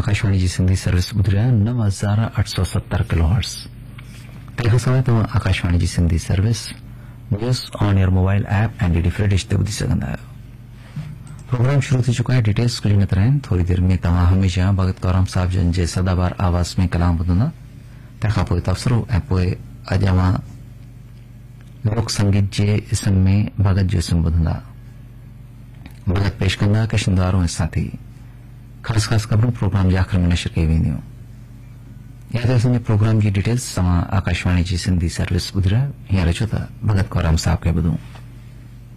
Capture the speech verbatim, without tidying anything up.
आकाशवाणी जी Sindhi service ॿुधी रहिया नव हज़ार अठ सौ सत्तर किलो हर्ट्स। तंहिंखां सवाइ तव्हां आकाशवाणी जी Sindhi service news on air mobile app ऐं डीडी फ्री डिश ते ॿुधी सघंदा आहियो। प्रोग्राम शुरू थी चुका है। डिटेल्स स्क्रीन में तरह थोड़ी देर में तव्हां हमेशह भगत कौराम साहब जन जे सदाबार आवाज़ में कलाम ॿुधंदा। तंहिंखां पोइ तबसरो ऐं पोइ अॼु अवां लोक संगीत जे इसम में भगत जो इसम ॿुधंदा। भगत पेश कंदा किशनदारो ऐं साथी। ख़ासि ख़ासि ख़बरूं प्रोग्राम जे आख़िर में नशर कई वेंदियूं। या त असांजे प्रोग्राम जी डिटेल्स तव्हां आकाशवाणी जी सिंधी सर्विस ॿुधी रहिया हींअर अचो त भगत कौराम साहब खे ॿुधूं।